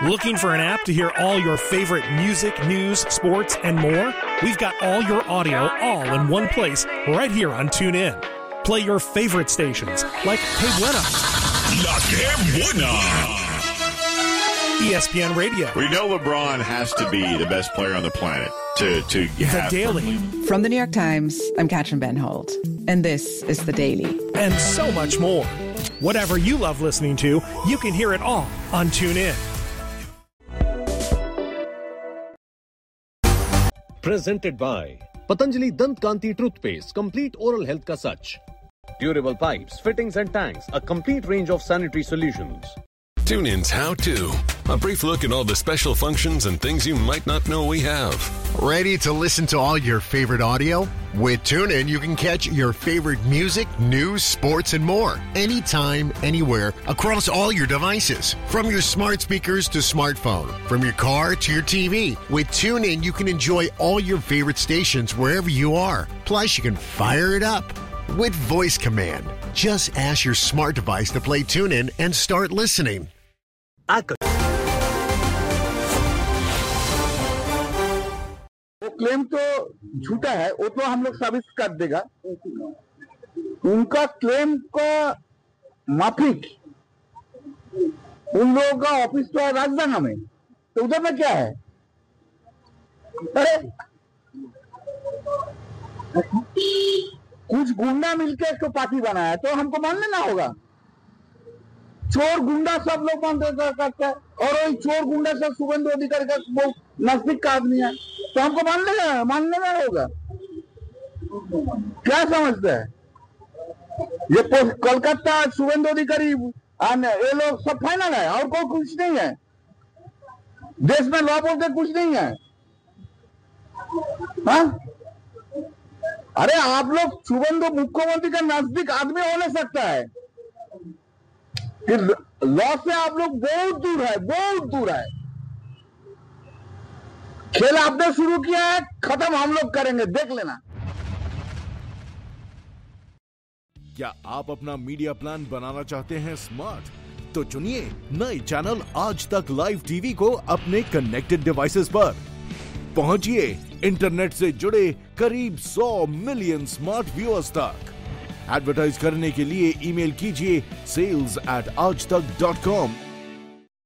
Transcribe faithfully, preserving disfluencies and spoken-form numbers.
Looking for an app to hear all your favorite music, news, sports, and more? We've got all your audio all in one place right here on TuneIn. Play your favorite stations like Que Buena, La Que Buena, E S P N Radio. We know LeBron has to be the best player on the planet to, to have. The Daily. From the New York Times, I'm Katrin Benhold, and this is The Daily. And so much more. Whatever you love listening to, you can hear it all on TuneIn. Presented by Patanjali Dant Kanti Toothpaste, complete oral health ka sach. Durable pipes, fittings and tanks, a complete range of sanitary solutions. TuneIn's How To. A brief look at all the special functions and things you might not know we have. Ready to listen to all your favorite audio? With TuneIn, you can catch your favorite music, news, sports, and more. Anytime, anywhere, across all your devices. From your smart speakers to smartphone. From your car to your T V. With TuneIn, you can enjoy all your favorite stations wherever you are. Plus, you can fire it up with voice command. Just ask your smart device to play TuneIn and start listening. वो claim तो झूठा है, वो तो हम लोग साबित कर देगा। उनका क्लेम का माफिक उन लोगों का ऑफिस तो है राजधानी में, तो उधर में क्या है? अरे कुछ गुंडा मिलकर एक तो पार्टी बनाया, तो हमको मान लेना होगा। चोर गुंडा सब लोग मान करते हैं, और वही चोर गुंडा सब शुभेंदु अधिकारी का बहुत नजदीक का आदमी है, तो हमको मान लेना मान लेना होगा। क्या समझते हैं? ये कोलकाता शुभेंदु अधिकारी ये लोग सब फाइनल है, और कोई कुछ नहीं है। देश में लॉ बोलते कुछ नहीं है। हाँ? अरे आप लोग शुभेंदु मुख्यमंत्री का नजदीक आदमी हो नहीं सकता है, लॉ से आप लोग बहुत दूर है, बहुत दूर है। खेल आपने शुरू किया है, खत्म हम लोग करेंगे, देख लेना। क्या आप अपना मीडिया प्लान बनाना चाहते हैं स्मार्ट? तो चुनिए नए चैनल आज तक लाइव टीवी को अपने कनेक्टेड डिवाइसेस पर। पहुंचिए इंटरनेट से जुड़े करीब सौ मिलियन स्मार्ट व्यूअर्स तक। एडवर्टाइज करने के लिए ईमेल कीजिए सेल्स एट आज तक डॉट कॉम